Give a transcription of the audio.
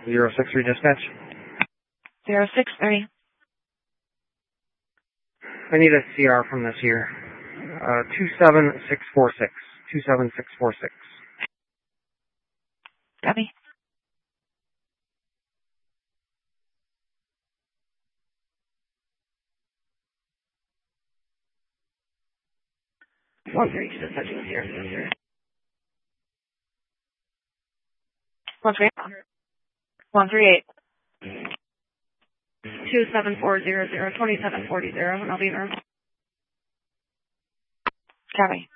063 dispatch. 063. I need a CR from this year. 27646. 27646. Copy. One three two dispatching here. 138. 27400 2740, and I'll be in room. Copy.